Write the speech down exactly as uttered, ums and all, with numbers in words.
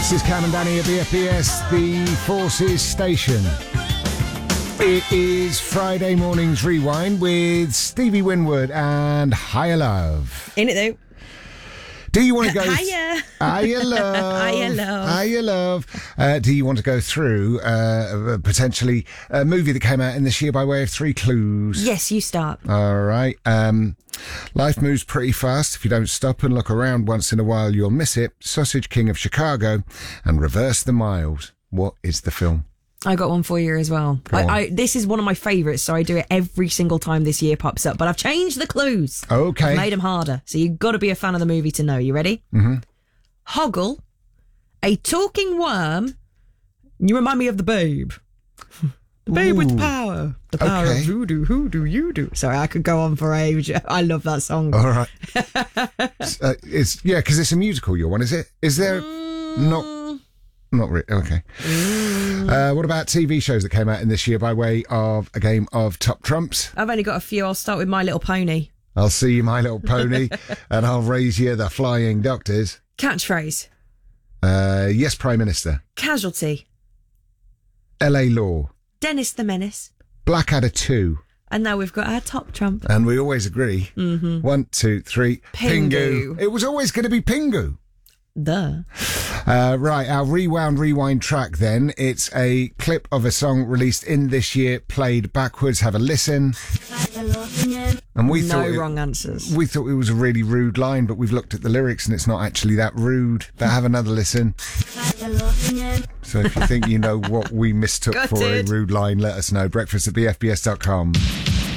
This is Cam and Danny at the F B S, the Forces Station. It is Friday morning's Rewind with Stevie Winwood and Higher Love. In it though. Do you want to go... Hiya. Hiya, love. Hiya, love. Hiya, love. Uh, do you want to go through uh, potentially a movie that came out in this year by way of three clues? Yes, you start. All right. Um, life moves pretty fast. If you don't stop and look around once in a while, you'll miss it. Sausage King of Chicago and Reverse the Miles. What is the film? I got one for you as well. I, I, this is one of my favourites, so I do it every single time this year pops up. But I've changed the clues. Okay. I've made them harder. So you've got to be a fan of the movie to know. You ready? Mm-hmm. Hoggle, a talking worm. You remind me of the Babe. The Babe Ooh. with power. The power Okay. of voodoo, hoodoo, you do. Sorry, I could go on for age. I love that song. All right. uh, it's yeah, because it's a musical. Your one, is it? Is there Mm. not? Not really. Okay. Mm. Uh, what about T V shows that came out in this year by way of a game of Top Trumps? I've only got a few. I'll start with My Little Pony. I'll see you, My Little Pony, and I'll raise you the Flying Doctors. Catchphrase. Uh, yes, Prime Minister. Casualty. L A Law. Dennis the Menace. Blackadder two. And now we've got our top trump. And we always agree. Mm-hmm. One, two, three. Pingu. It was always going to be Pingu. The. Uh, right, our Rewound Rewind track then. It's a clip of a song released in this year, played backwards. Have a listen. And we no thought it, wrong answers. we thought it was a really rude line, but we've looked at the lyrics and it's not actually that rude. But have another listen. So if you think you know what we mistook for a Gutted. rude line, let us know. Breakfast at b f b s dot com.